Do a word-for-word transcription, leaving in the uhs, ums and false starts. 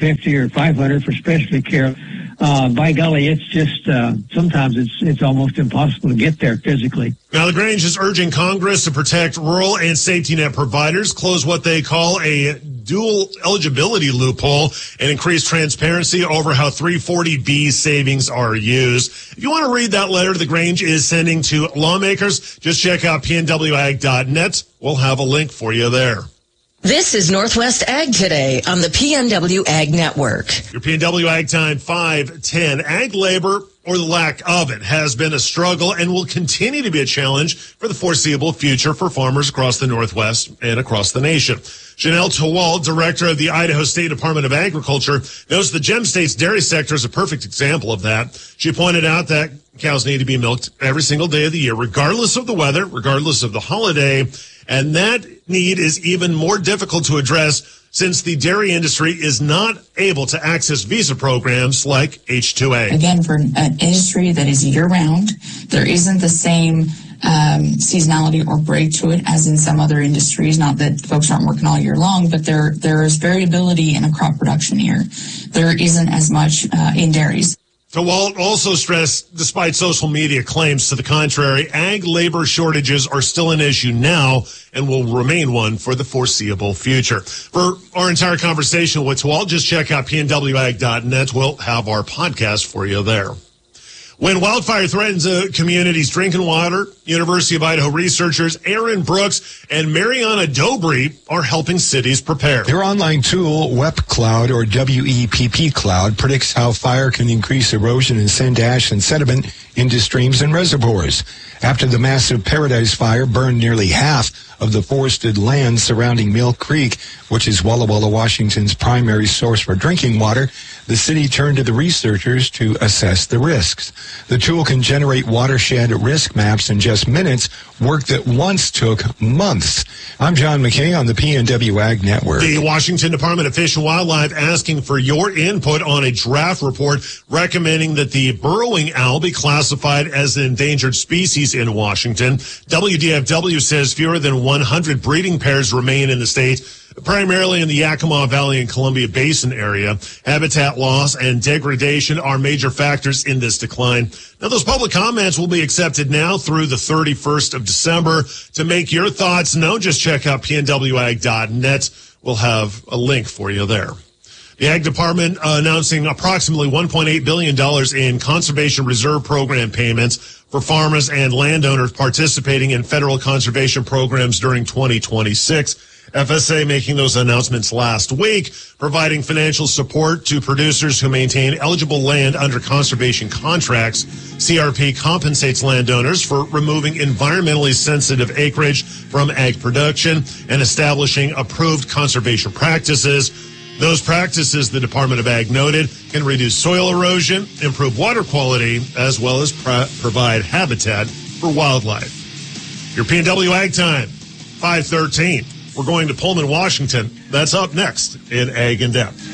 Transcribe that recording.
fifty or five hundred for specialty care. Uh, by golly, it's just, uh, sometimes it's, it's almost impossible to get there physically. Now, LaGrange is urging Congress to protect rural and safety net providers, close what they call a dual eligibility loophole, and increase transparency over how three forty B savings are used. If you want to read that letter LaGrange is sending to lawmakers, just check out P N W ag dot net. We'll have a link for you there. This is Northwest Ag Today on the P N W Ag Network. Your P N W Ag Time five ten. Ag labor, or the lack of it, has been a struggle and will continue to be a challenge for the foreseeable future for farmers across the Northwest and across the nation. Janelle Tawal, director of the Idaho State Department of Agriculture, knows the Gem State's dairy sector is a perfect example of that. She pointed out that cows need to be milked every single day of the year, regardless of the weather, regardless of the holiday. And that need is even more difficult to address since the dairy industry is not able to access visa programs like H two A. Again, for an industry that is year-round, there isn't the same um, seasonality or break to it as in some other industries. Not that folks aren't working all year long, but there there is variability in a crop production year. There isn't as much uh, in dairies. Tawalt also stressed, despite social media claims to the contrary, ag labor shortages are still an issue now and will remain one for the foreseeable future. For our entire conversation with Tawalt, just check out P N W ag dot net. We'll have our podcast for you there. When wildfire threatens a community's drinking water, University of Idaho researchers Aaron Brooks and Mariana Dobry are helping cities prepare. Their online tool, WEPP-Cloud, or W E P P Cloud, predicts how fire can increase erosion and send ash and sediment into streams and reservoirs. After the massive Paradise Fire burned nearly half of the forested land surrounding Mill Creek, which is Walla Walla, Washington's primary source for drinking water, the city turned to the researchers to assess the risks. The tool can generate watershed risk maps in just minutes, work that once took months. I'm John McKay on the P N W Ag Network. The Washington Department of Fish and Wildlife asking for your input on a draft report recommending that the burrowing owl be classified as an endangered species in Washington. W D F W says fewer than one hundred breeding pairs remain in the state, primarily in the Yakima Valley and Columbia Basin area. Habitat loss and degradation are major factors in this decline. Now, those public comments will be accepted now through the thirty-first of December. To make your thoughts known, just check out P N W ag dot net. We'll have a link for you there. The Ag Department uh, announcing approximately one point eight billion dollars in Conservation Reserve Program payments for farmers and landowners participating in federal conservation programs during twenty twenty-six. F S A making those announcements last week, providing financial support to producers who maintain eligible land under conservation contracts. C R P compensates landowners for removing environmentally sensitive acreage from ag production and establishing approved conservation practices. Those practices, the Department of Ag noted, can reduce soil erosion, improve water quality, as well as pro- provide habitat for wildlife. Your P N W Ag Time, five thirteen. We're going to Pullman, Washington. That's up next in Ag in Depth.